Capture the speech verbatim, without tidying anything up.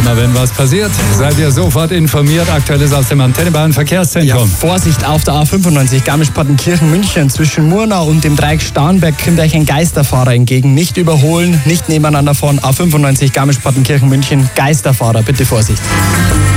immer wenn was passiert, seid ihr sofort informiert. Aktuelles aus dem Antennebahn Verkehrszentrum. Ja, Vorsicht auf der A fünfundneunzig Garmisch-Partenkirchen München zwischen Murnau und dem Dreieck Starnberg kommt euch ein Geisterfahrer entgegen. Nicht überholen, nicht nebeneinander fahren. A fünfundneunzig Garmisch-Partenkirchen München, Geisterfahrer, bitte Vorsicht.